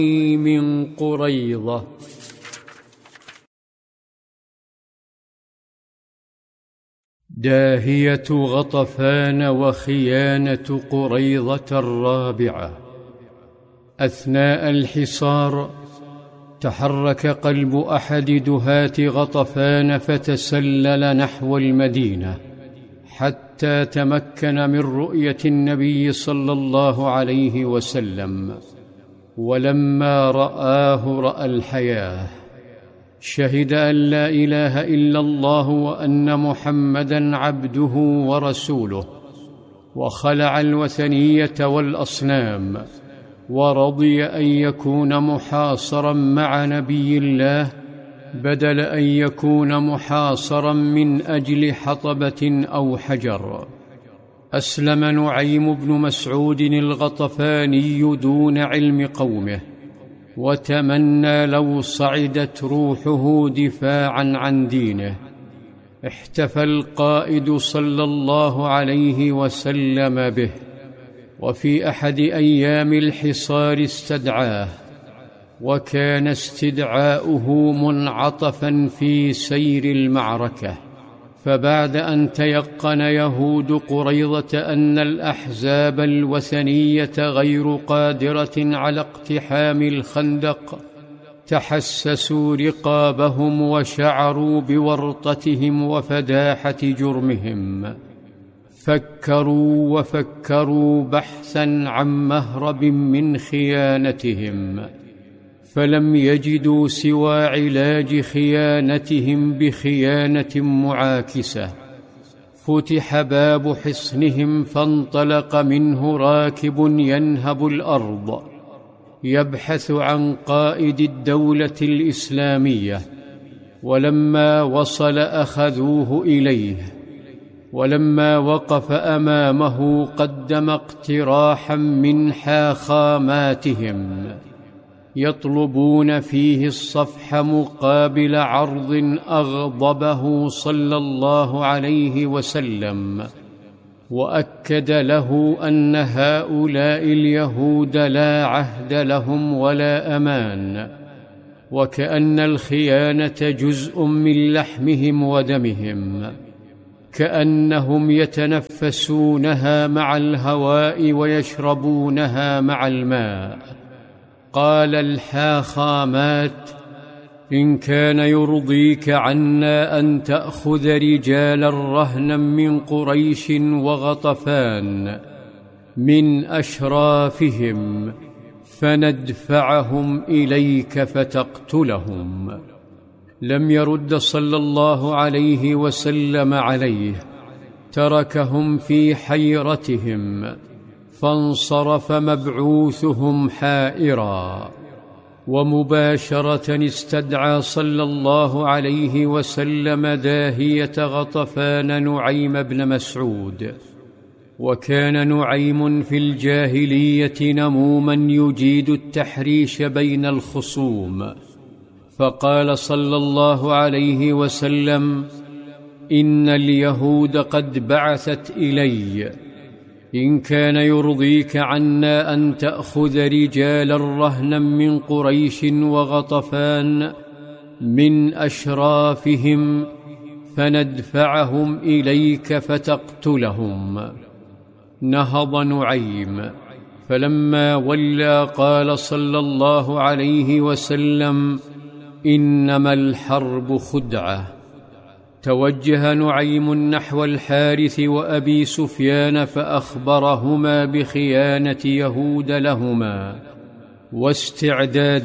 من قريظة. داهية غطفان وخيانة قريظة الرابعة. أثناء الحصار تحرك قلب أحد دهاة غطفان فتسلل نحو المدينة حتى تمكن من رؤية النبي صلى الله عليه وسلم، ولما رآه رأى الحياة، شهد أن لا إله إلا الله وأن محمدًا عبده ورسوله، وخلع الوثنية والأصنام، ورضي أن يكون محاصرا مع نبي الله بدل أن يكون محاصرا من أجل حطبة أو حجر. أسلم نعيم بن مسعود الغطفاني دون علم قومه، وتمنى لو صعدت روحه دفاعا عن دينه. احتفى القائد صلى الله عليه وسلم به، وفي أحد أيام الحصار استدعاه، وكان استدعاؤه منعطفا في سير المعركة. فبعد أن تيقن يهود قريظة أن الأحزاب الوثنية غير قادرة على اقتحام الخندق، تحسسوا رقابهم وشعروا بورطتهم وفداحة جرمهم. فكروا وفكروا بحثا عن مهرب من خيانتهم، فلم يجدوا سوى علاج خيانتهم بخيانة معاكسة. فتح باب حصنهم فانطلق منه راكب ينهب الأرض يبحث عن قائد الدولة الإسلامية، ولما وصل أخذوه إليه، ولما وقف أمامه قدم اقتراحا من حاخاماتهم يطلبون فيه الصفح مقابل عرض أغضبه صلى الله عليه وسلم، وأكد له أن هؤلاء اليهود لا عهد لهم ولا أمان، وكأن الخيانة جزء من لحمهم ودمهم، كأنهم يتنفسونها مع الهواء ويشربونها مع الماء. قال الحاخامات: إن كان يرضيك عنا أن تأخذ رجالا رهنا من قريش وغطفان من أشرافهم فندفعهم إليك فتقتلهم. لم يرد صلى الله عليه وسلم عليه، تركهم في حيرتهم، فانصرف مبعوثهم حائرا. ومباشرة استدعى صلى الله عليه وسلم داهية غطفان نعيم بن مسعود. وكان نعيم في الجاهلية نموما يجيد التحريش بين الخصوم، فقال صلى الله عليه وسلم: إن اليهود قد بعثت إلي، إن كان يرضيك عنا أن تأخذ رجالا رهنا من قريش وغطفان من أشرافهم فندفعهم إليك فتقتلهم. نهض نعيم، فلما ولى قال صلى الله عليه وسلم: إنما الحرب خدعة. توجه نعيم نحو الحارث وأبي سفيان فأخبرهما بخيانة يهود لهما واستعداد